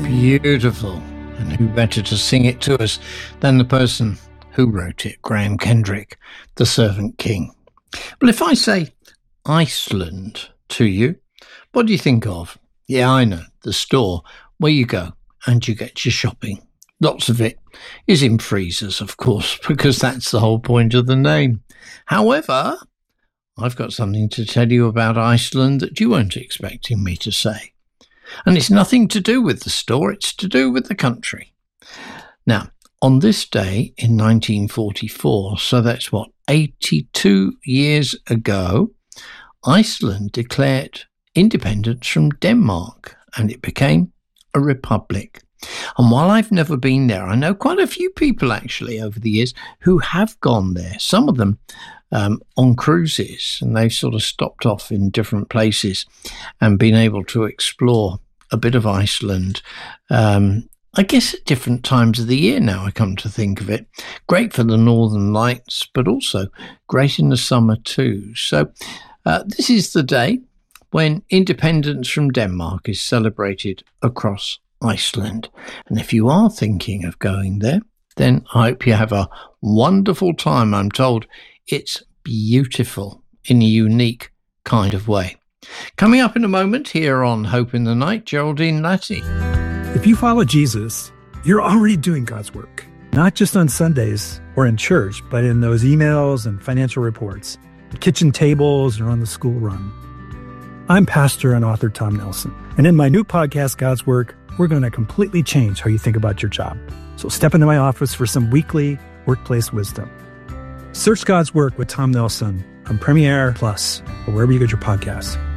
Beautiful. And who better to sing it to us than the person who wrote it, Graham Kendrick, The Servant King. Well, if I say Iceland to you, what do you think of? Yeah, I know, the store where you go and you get your shopping. Lots of it is in freezers, of course, because that's the whole point of the name. However, I've got something to tell you about Iceland that you weren't expecting me to say. And it's nothing to do with the store, it's to do with the country. Now, on this day in 1944, so that's 82 years ago, Iceland declared independence from Denmark and it became a republic. And while I've never been there, I know quite a few people actually over the years who have gone there, some of them on cruises, and they've sort of stopped off in different places and been able to explore a bit of Iceland. I guess at different times of the year now, I come to think of it. Great for the Northern Lights, but also great in the summer too. So this is the day when independence from Denmark is celebrated across Iceland. And if you are thinking of going there, then I hope you have a wonderful time. I'm told it's beautiful in a unique kind of way. Coming up in a moment here on Hope in the Night, Geraldine Latty. If you follow Jesus, you're already doing God's work, not just on Sundays or in church, but in those emails and financial reports, at kitchen tables or on the school run. I'm pastor and author Tom Nelson, and in my new podcast, God's Work, we're going to completely change how you think about your job. So step into my office for some weekly workplace wisdom. Search God's Work with Tom Nelson on Premiere Plus or wherever you get your podcasts.